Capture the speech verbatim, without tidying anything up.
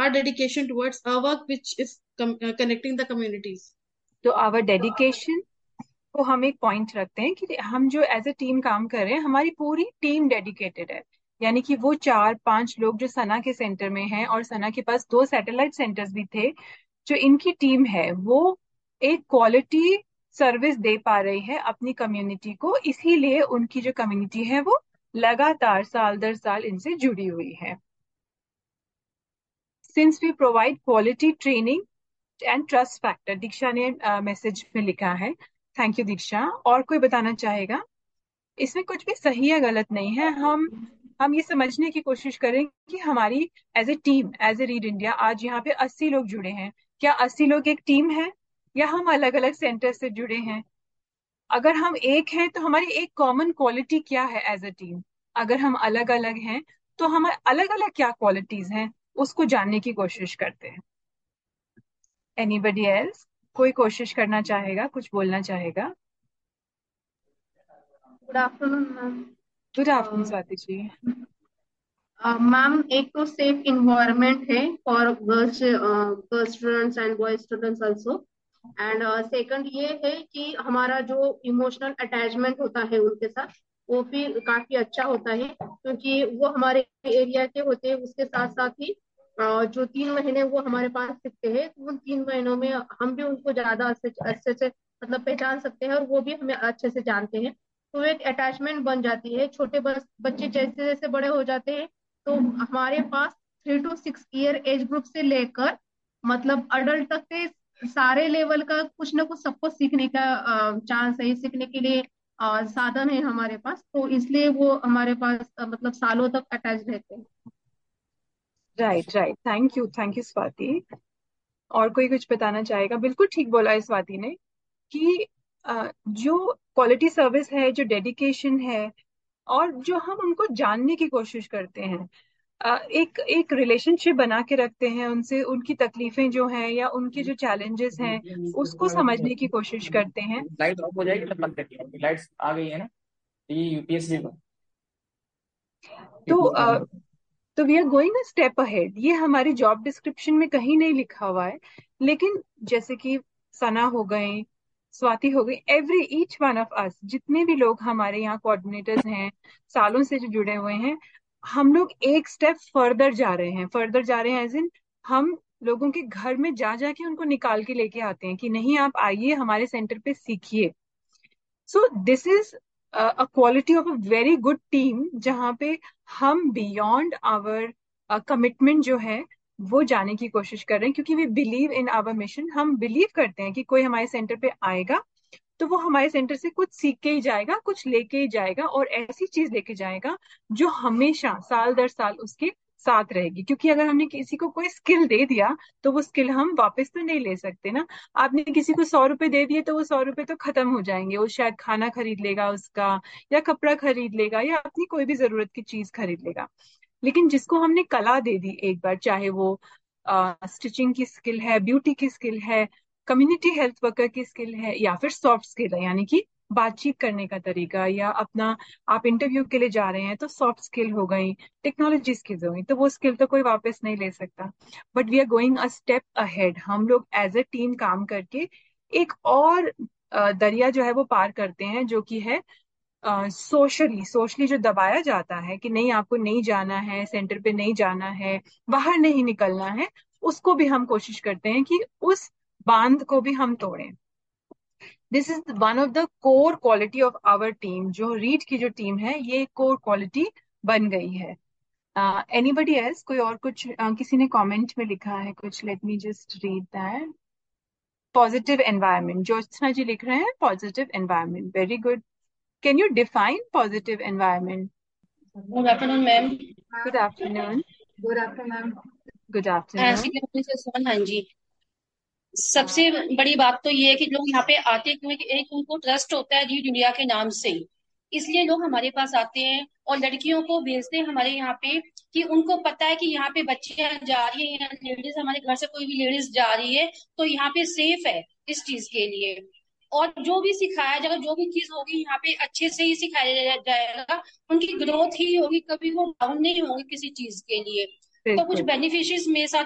our dedication towards our work which is com- uh, connecting the communities. तो our dedication को हम एक point रखते हैं कि हम जो एज ए टीम काम कर रहे हैं, हमारी पूरी टीम डेडिकेटेड है। यानी कि वो चार पांच लोग जो सना के सेंटर में हैं, और सना के पास दो सैटेलाइट सेंटर्स भी थे, जो इनकी टीम है वो एक क्वालिटी सर्विस दे पा रही है अपनी कम्युनिटी को, इसीलिए उनकी जो कम्युनिटी है वो लगातार साल दर साल इनसे जुड़ी हुई है। Since we provide quality training and trust factor, दीक्षा ने मैसेज में लिखा है। थैंक यू दीक्षा। और कोई बताना चाहेगा? इसमें कुछ भी सही या गलत नहीं है। हम हम ये समझने की कोशिश करें कि हमारी as a team, as A read India, आज यहाँ पे अस्सी लोग जुड़े हैं। क्या अस्सी लोग एक टीम है, या हम अलग अलग सेंटर से जुड़े हैं? अगर हम एक हैं तो हमारी एक कॉमन क्वालिटी क्या है एज ए टीम? अगर हम अलग अलग हैं तो हमारे अलग अलग क्या क्वालिटीज हैं, उसको जानने की कोशिश करते हैं। Anybody else? कोई कोशिश करना चाहेगा, कुछ बोलना चाहेगा? Good afternoon ma'am. Good afternoon Swati ji. Ma'am, एक तो सेफ इन्वायरमेंट है for girls girl students and boy students also. And second ये है कि हमारा जो इमोशनल अटैचमेंट होता है उनके साथ, वो भी काफी अच्छा होता है, क्योंकि वो हमारे एरिया के होते हैं। उसके साथ साथ ही अ, जो तीन महीने वो हमारे पास सीखते हैं, तो उन तीन महीनों में हम भी उनको ज्यादा अच्छे अच्छे से मतलब पहचान सकते हैं, और वो भी हमें अच्छे से जानते हैं। तो एक अटैचमेंट बन जाती है। छोटे बस बच्चे जैसे जैसे बड़े हो जाते हैं, तो हमारे पास three to six year age group से लेकर मतलब अडल्ट तक के सारे लेवल का कुछ ना कुछ सबको सीखने का चांस है, सीखने के लिए अ, साधन है हमारे पास। तो इसलिए वो हमारे पास अ, मतलब सालों तक अटैच रहते हैं। Right right, thank you, thank you Swati. और कोई कुछ बताना चाहेगा? बिल्कुल ठीक बोला है स्वाति ने कि अ, जो क्वालिटी सर्विस है, जो डेडिकेशन है, और जो हम उनको जानने की कोशिश करते हैं, अ, एक एक रिलेशनशिप बना के रखते हैं उनसे, उनकी तकलीफें जो हैं या उनके जो चैलेंजेस हैं उसको समझने की कोशिश करते हैं। लाइट ऑफ हो जाएगी तब बंद करके, लाइट्स आ गई है ना, ये यूपीएससी को। तो अ, तो we are going a step ahead. ये हमारी जॉब डिस्क्रिप्शन में कहीं नहीं लिखा हुआ है, लेकिन जैसे कि सना हो गई, स्वाति हो गई, every each one of us, जितने भी लोग हमारे यहाँ कोऑर्डिनेटर्स हैं, सालों से जो जुड़े हुए हैं, हम लोग एक स्टेप फर्दर जा रहे हैं। फर्दर जा रहे हैं एज इन, हम लोगों के घर में जा जाके उनको निकाल के लेके आते हैं कि नहीं, आप आइए हमारे सेंटर पे सीखिए। So this is a quality of a very good team, जहाँ पे हम बियॉन्ड आवर कमिटमेंट जो है वो जाने की कोशिश कर रहे हैं, क्योंकि we believe in our mission. हम बिलीव करते हैं कि कोई हमारे सेंटर पे आएगा तो वो हमारे सेंटर से कुछ सीख के ही जाएगा, कुछ लेके ही जाएगा, और ऐसी चीज लेके जाएगा जो हमेशा साल दर साल उसके साथ रहेगी। क्योंकि अगर हमने किसी को कोई स्किल दे दिया तो वो स्किल हम वापस तो नहीं ले सकते ना। आपने किसी को सौ रुपए दे दिए तो वो सौ रुपए तो खत्म हो जाएंगे, वो शायद खाना खरीद लेगा उसका, या कपड़ा खरीद लेगा, या अपनी कोई भी जरूरत की चीज खरीद लेगा। लेकिन जिसको हमने कला दे दी एक बार, चाहे वो स्टिचिंग की स्किल है, ब्यूटी की स्किल है, कम्युनिटी हेल्थ वर्कर की स्किल है, या फिर सॉफ्ट स्किल है, यानी कि बातचीत करने का तरीका, या अपना, आप इंटरव्यू के लिए जा रहे हैं तो सॉफ्ट स्किल हो गई, टेक्नोलॉजी स्किल्स हो गई, तो वो स्किल तो कोई वापस नहीं ले सकता। But we are going a step ahead. हम लोग एज ए टीम काम करके एक और अ, दरिया जो है वो पार करते हैं, जो कि है सोशली सोशली जो दबाया जाता है कि नहीं, आपको नहीं जाना है, सेंटर पे नहीं जाना है, बाहर नहीं निकलना है, उसको भी हम कोशिश करते हैं कि उस बांध को भी हम तोड़ें। This is one of the core quality of our team. जो रीड की जो टीम है, ये कोर क्वालिटी बन गई है। Anybody else? कोई और कुछ? uh, किसी ने कमेंट में लिखा है कुछ, let me just read that. Positive environment, Jyotsna जी लिख रहे हैं positive environment, very good. Can you define positive environment? Good afternoon ma'am. Good afternoon. Good afternoon ma'am. Good afternoon. हाँ जी, सबसे बड़ी बात तो ये है कि लोग यहाँ पे आते क्यों हैं कि एक उनको ट्रस्ट होता है रीड इंडिया के नाम से, इसलिए लोग हमारे पास आते हैं और लड़कियों को भेजते हैं हमारे यहाँ पे, कि उनको पता है कि यहाँ पे बच्चियां जा रही है या लेडीज हमारे घर से कोई भी लेडीज जा रही है तो यहाँ पे सेफ है इस चीज के लिए। और जो भी सिखाया जाएगा, जो भी चीज होगी यहाँ पे अच्छे से ही सिखाया जाएगा, उनकी ग्रोथ ही होगी, कभी वो डाउन नहीं होंगे किसी चीज के लिए। तो कुछ बिल्कुल। बेनिफिशियरीज मेरे साथ